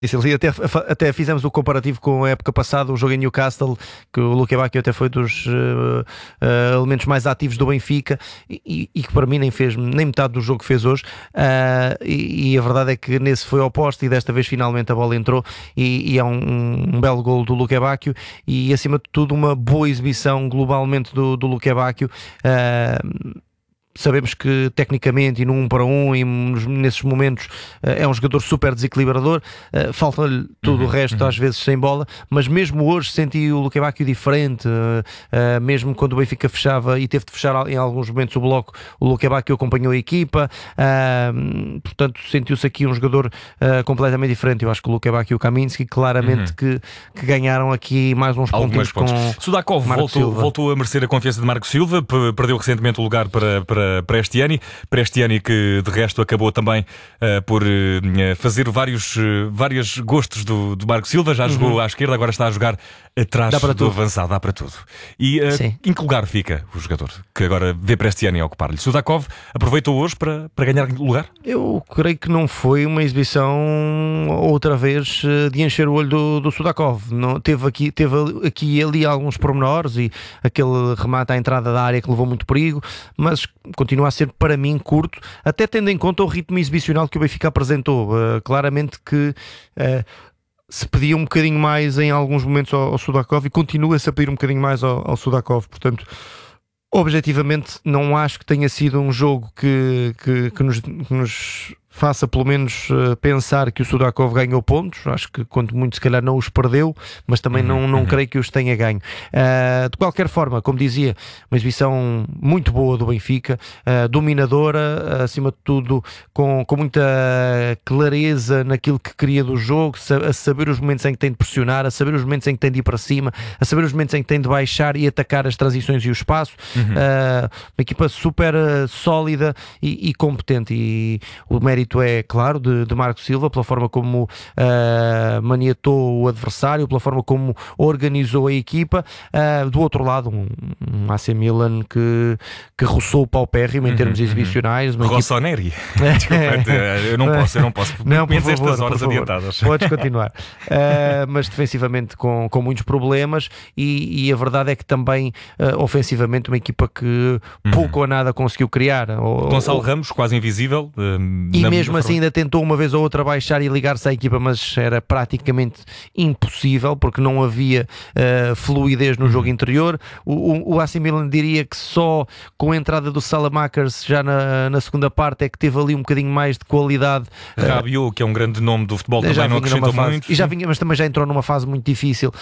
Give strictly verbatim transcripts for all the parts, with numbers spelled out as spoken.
E até, até fizemos o comparativo com a época passada, o jogo em Newcastle, que o Luque Bacchio até foi dos uh, uh, elementos mais ativos do Benfica e, e que para mim nem fez nem metade do jogo que fez hoje, uh, e, e a verdade é que nesse foi oposto, e desta vez finalmente a bola entrou e, e é um, um belo golo do Luque Bacchio e acima de tudo uma boa exibição globalmente do, do Luque Bacchio. Uh, Sabemos que tecnicamente e no um para um e nesses momentos é um jogador super desequilibrador, falta-lhe tudo uhum, o resto, uhum. às vezes sem bola, mas mesmo hoje senti o Luque Bacchio diferente, mesmo quando o Benfica fechava e teve de fechar em alguns momentos o bloco, o Luque Bacchio acompanhou a equipa, portanto sentiu-se aqui um jogador completamente diferente. Eu acho que o Luque Bacchio e o Kaminski claramente uhum. que, que ganharam aqui mais uns pontos com Sudakov voltou, voltou a merecer a confiança de Marco Silva, perdeu recentemente o lugar para, para Prestiani, Prestiani que de resto acabou também uh, por uh, fazer vários, uh, vários gostos do, do Marco Silva, já uhum. jogou à esquerda, agora está a jogar atrás do tudo. avançado, dá para tudo. E uh, em que lugar fica o jogador que agora vê Prestiani a ocupar-lhe? Sudakov aproveitou hoje para, para ganhar lugar? Eu creio que não foi uma exibição outra vez de encher o olho do, do Sudakov. Não, teve, aqui, teve aqui e ali alguns pormenores e aquele remate à entrada da área que levou muito perigo, mas continua a ser para mim curto, até tendo em conta o ritmo exibicional que o Benfica apresentou. Uh, claramente que uh, se pedia um bocadinho mais em alguns momentos ao, ao Sudakov e continua-se a pedir um bocadinho mais ao, ao Sudakov, portanto objetivamente não acho que tenha sido um jogo que, que, que, nos, que nos faça pelo menos uh, pensar que o Sudakov ganhou pontos. Acho que quanto muito se calhar não os perdeu, mas também uhum, não, não uhum. creio que os tenha ganho. Uh, de qualquer forma, como dizia, uma exibição muito boa do Benfica, uh, dominadora, uh, acima de tudo com, com muita clareza naquilo que queria do jogo, a saber os momentos em que tem de pressionar, a saber os momentos em que tem de ir para cima, a saber os momentos em que tem de baixar e atacar as transições e o espaço. Uhum. Uh, uma equipa super uh, sólida e, e competente, e o mérito é claro de, de Marco Silva pela forma como uh, maniatou o adversário, pela forma como organizou a equipa. Uh, do outro lado um, um A C Milan que, que roçou o paupérrimo em termos uhum, exibicionais. Uhum. Rossoneri. eu não posso, eu não posso não, por favor, estas horas por favor. adiantadas. Podes continuar. Uh, mas defensivamente com, com muitos problemas e, e a verdade é que também uh, ofensivamente uma equipa que uhum. pouco ou nada conseguiu criar. Gonçalo ou, Ramos quase invisível. Uh, e mesmo assim ainda tentou uma vez ou outra baixar e ligar-se à equipa, mas era praticamente impossível porque não havia uh, fluidez no jogo interior. O, o, o A C Milan diria que só com a entrada do Salamakers já na, na segunda parte é que teve ali um bocadinho mais de qualidade. Rabiot, uh, que é um grande nome do futebol, também não acrescentou fase, muito. E já vinha, mas também já entrou numa fase muito difícil.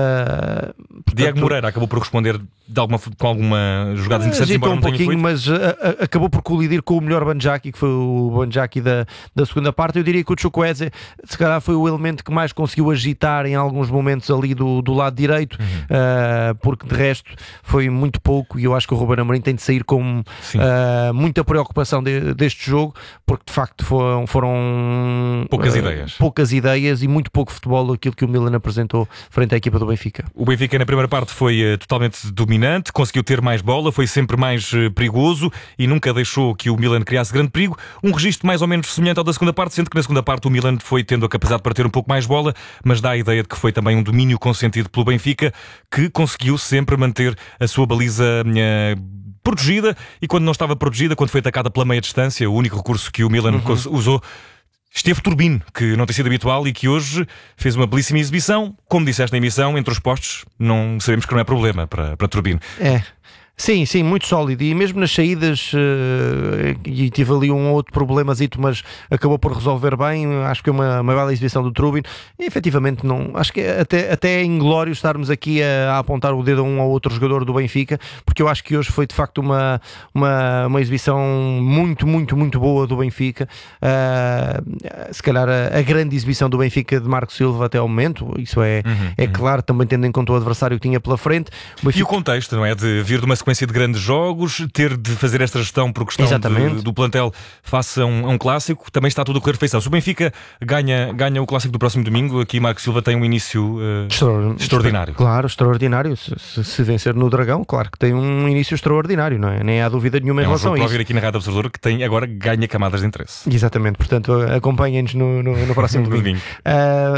Uh, portanto, Diego Moreira acabou por responder de alguma, com alguma jogada interessante, embora um pouquinho, mas uh, acabou por colidir com o melhor Banjaki, que foi o Banjaki da, da segunda parte. Eu diria que o Chukwueze se calhar foi o elemento que mais conseguiu agitar em alguns momentos ali do, do lado direito, uhum. uh, porque de resto foi muito pouco, e eu acho que o Ruben Amorim tem de sair com uh, muita preocupação de, deste jogo, porque de facto foram, foram poucas uh, ideias poucas ideias e muito pouco futebol aquilo que o Milan apresentou frente à equipa do Benfica. O Benfica na primeira parte foi uh, totalmente dominante, conseguiu ter mais bola, foi sempre mais uh, perigoso e nunca deixou que o Milan criasse grande perigo. Um registro mais ou menos semelhante ao da segunda parte, sendo que na segunda parte o Milan foi tendo a capacidade para ter um pouco mais bola, mas dá a ideia de que foi também um domínio consentido pelo Benfica, que conseguiu sempre manter a sua baliza uh, protegida, e quando não estava protegida, quando foi atacada pela meia distância, o único recurso que o Milan uhum. usou, esteve Turbin, que não tem sido habitual e que hoje fez uma belíssima exibição. Como disseste na emissão, entre os postos, não sabemos que não é problema para, para Turbin. É. Sim, sim, muito sólido, e mesmo nas saídas, uh, e tive ali um outro problemazito, mas acabou por resolver bem. Acho que é uma, uma bela exibição do Trubin, e efetivamente não, acho que é até, até é inglório estarmos aqui a, a apontar o dedo a um ou outro jogador do Benfica, porque eu acho que hoje foi de facto uma, uma, uma exibição muito, muito, muito boa do Benfica. Uh, se calhar a, a grande exibição do Benfica de Marco Silva até ao momento, isso é, uhum, é uhum. claro, também tendo em conta o adversário que tinha pela frente. O Benfica... E o contexto, não é? De vir de uma sequência sequência de grandes jogos, ter de fazer esta gestão por questão de, do plantel face a um, a um clássico, também está tudo a correr feição. Se o Benfica ganha, ganha o clássico do próximo domingo, aqui Marco Silva tem um início uh, Extra, extraordinário. Claro, extraordinário. Se, se, se vencer no Dragão, claro que tem um início extraordinário, não é? Nem há dúvida nenhuma em é um relação a isso. Para ouvir aqui na Rádio Observador que tem, agora ganha camadas de interesse. Exatamente, portanto acompanhem-nos no, no, no próximo domingo. Uh,